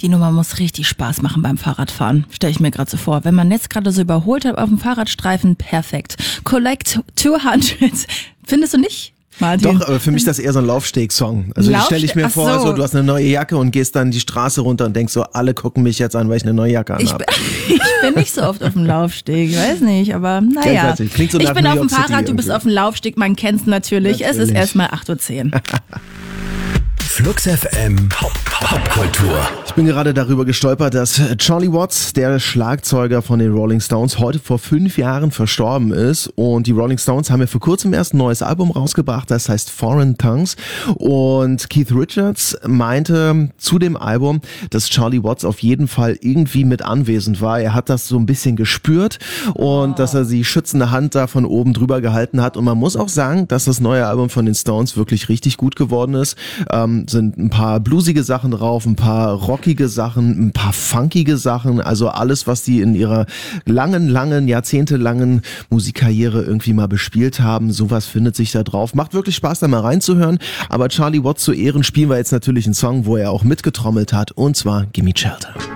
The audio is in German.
Die Nummer muss richtig Spaß machen beim Fahrradfahren, stelle ich mir gerade so vor. Wenn man jetzt gerade so überholt hat auf dem Fahrradstreifen, perfekt. Collect 200, findest du nicht? Martin. Doch, aber für mich ist das eher so ein Laufsteg-Song. Also stelle ich mir vor, so, du hast eine neue Jacke und gehst dann die Straße runter und denkst so, alle gucken mich jetzt an, weil ich eine neue Jacke anhabe. Ich bin nicht so oft auf dem Laufsteg, ich weiß nicht, aber naja. Klingt so nach ich bin New auf dem York City Fahrrad, du bist irgendwie. auf dem Laufsteg, man kennt's natürlich. Es ist erstmal 8:10 Uhr. Flux FM Popkultur. Ich bin gerade darüber gestolpert, dass Charlie Watts, der Schlagzeuger von den Rolling Stones, heute vor 5 Jahren verstorben ist. Und die Rolling Stones haben ja vor kurzem erst ein neues Album rausgebracht, das heißt Foreign Tongues. Und Keith Richards meinte zu dem Album, dass Charlie Watts auf jeden Fall irgendwie mit anwesend war. Er hat das so ein bisschen gespürt und dass er die schützende Hand da von oben drüber gehalten hat. Und man muss auch sagen, dass das neue Album von den Stones wirklich richtig gut geworden ist. Sind ein paar bluesige Sachen drauf, ein paar rockige Sachen, ein paar funkige Sachen, also alles, was die in ihrer langen, jahrzehntelangen Musikkarriere irgendwie mal bespielt haben, sowas findet sich da drauf. Macht wirklich Spaß, da mal reinzuhören, aber Charlie Watts zu Ehren spielen wir jetzt natürlich einen Song, wo er auch mitgetrommelt hat, und zwar Gimme Shelter.